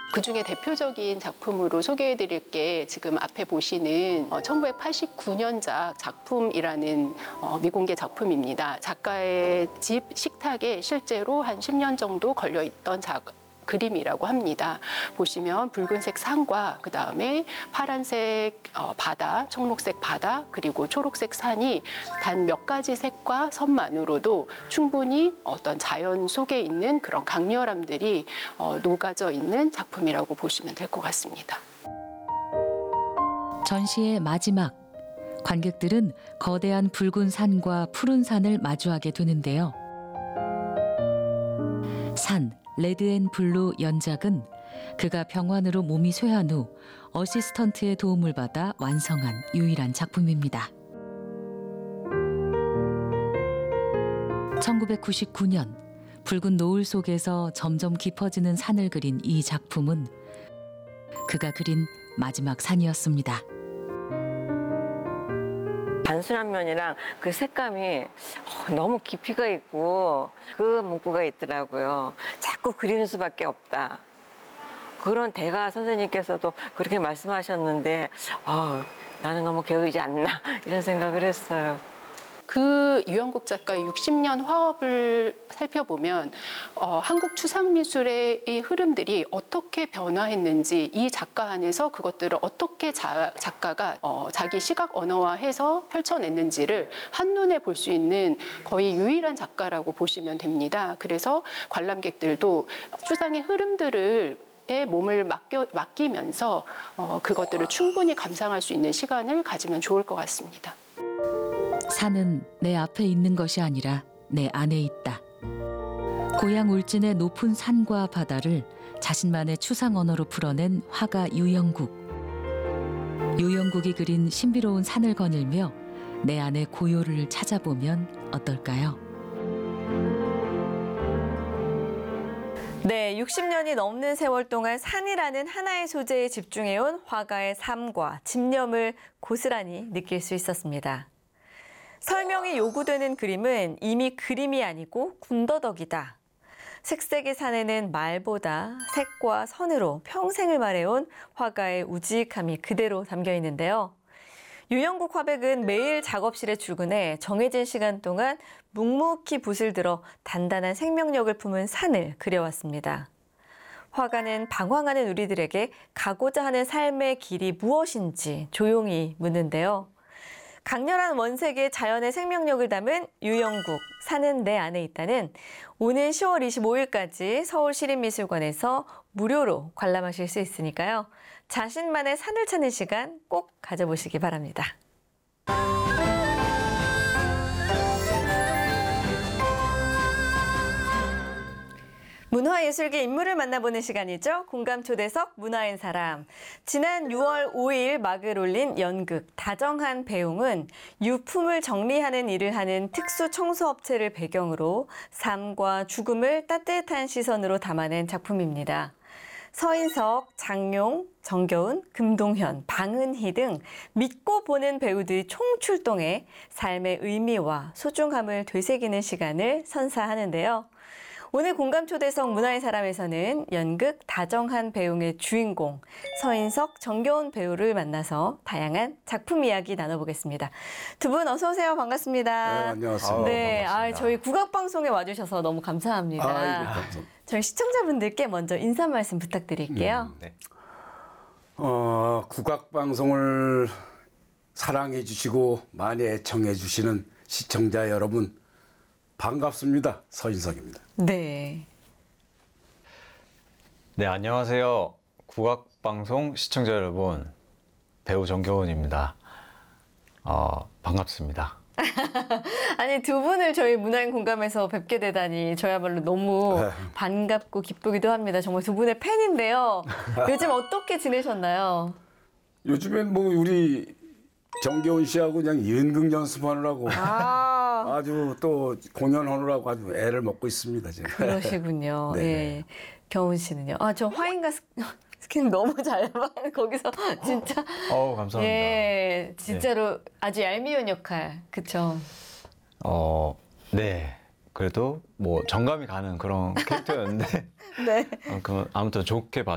그중에 대표적인 작품으로 소개해드릴 게 지금 앞에 보시는 1989년작 작품이라는 미공개 작품입니다. 작가의 집 식탁에 실제로 한 10년 정도 걸려있던 그림이라고 합니다. 보시면 붉은색 산과 그 다음에 파란색 바다, 청록색 바다, 그리고 초록색 산이 단 몇 가지 색과 선만으로도 충분히 어떤 자연 속에 있는 그런 강렬함들이 녹아져 있는 작품이라고 보시면 될 것 같습니다. 전시의 마지막, 관객들은 거대한 붉은 산과 푸른 산을 마주하게 되는데요. 산, 레드앤블루 연작은 그가 병환으로 몸이 쇠한 후 어시스턴트의 도움을 받아 완성한 유일한 작품입니다. 1999년 붉은 노을 속에서 점점 깊어지는 산을 그린 이 작품은 그가 그린 마지막 산이었습니다. 단순한 면이랑 그 색감이 너무 깊이가 있고 그 문구가 있더라고요. 자꾸 그리는 수밖에 없다. 그런 대가 선생님께서도 그렇게 말씀하셨는데 나는 너무 게으르지 않나 이런 생각을 했어요. 그 유영국 작가의 60년 화업을 살펴보면 한국 추상미술의 이 흐름들이 어떻게 변화했는지 이 작가 안에서 그것들을 어떻게 작가가 자기 시각 언어화해서 펼쳐냈는지를 한눈에 볼 수 있는 거의 유일한 작가라고 보시면 됩니다. 그래서 관람객들도 추상의 흐름들을 몸을 맡기면서 그것들을 충분히 감상할 수 있는 시간을 가지면 좋을 것 같습니다. 산은 내 앞에 있는 것이 아니라 내 안에 있다. 고향 울진의 높은 산과 바다를 자신만의 추상 언어로 풀어낸 화가 유영국. 유영국이 그린 신비로운 산을 거닐며 내 안의 고요를 찾아보면 어떨까요? 네, 60년이 넘는 세월 동안 산이라는 하나의 소재에 집중해온 화가의 삶과 집념을 고스란히 느낄 수 있었습니다. 설명이 요구되는 그림은 이미 그림이 아니고 군더더기다. 색색의 산에는 말보다 색과 선으로 평생을 말해온 화가의 우직함이 그대로 담겨 있는데요. 유영국 화백은 매일 작업실에 출근해 정해진 시간 동안 묵묵히 붓을 들어 단단한 생명력을 품은 산을 그려왔습니다. 화가는 방황하는 우리들에게 가고자 하는 삶의 길이 무엇인지 조용히 묻는데요. 강렬한 원색의 자연의 생명력을 담은 유영국, 산은 내 안에 있다는 오는 10월 25일까지 서울시립미술관에서 무료로 관람하실 수 있으니까요. 자신만의 산을 찾는 시간 꼭 가져보시기 바랍니다. 문화예술계 인물을 만나보는 시간이죠. 공감초대석 문화인 사람. 지난 6월 5일 막을 올린 연극 다정한 배웅은 유품을 정리하는 일을 하는 특수 청소업체를 배경으로 삶과 죽음을 따뜻한 시선으로 담아낸 작품입니다. 서인석, 장용, 정겨운, 금동현, 방은희 등 믿고 보는 배우들이 총출동해 삶의 의미와 소중함을 되새기는 시간을 선사하는데요. 오늘 공감초대석 문화의 사람에서는 연극 다정한 배웅의 주인공 서인석, 정겨운 배우를 만나서 다양한 작품 이야기 나눠보겠습니다. 두 분 어서 오세요. 반갑습니다. 네, 안녕하세요. 네, 반갑습니다. 저희 국악방송에 와주셔서 너무 감사합니다. 저희 시청자분들께 먼저 인사 말씀 부탁드릴게요. 네. 국악방송을 사랑해 주시고 많이 애청해 주시는 시청자 여러분 반갑습니다. 서인석입니다. 네. 네, 안녕하세요. 국악방송 시청자 여러분, 배우 정겨운입니다. 반갑습니다. 아니, 두 분을 저희 문화인 공감에서 뵙게 되다니 저야말로 너무 반갑고 기쁘기도 합니다. 정말 두 분의 팬인데요. 요즘 어떻게 지내셨나요? 요즘엔 뭐 우리 정겨운 씨하고 그냥 연극 연습하느라고 아주 또 공연하느라고 아주 애를 먹고 있습니다. 제가. 그러시군요. 네. 예. 겨운 씨는요? 저 화인가 스킨 너무 잘 봐. 거기서 진짜. 감사합니다. 예, 진짜로 아주 얄미운 역할. 그쵸? 네. 그래도 뭐 정감이 가는 그런 캐릭터였는데 네. 아무튼 좋게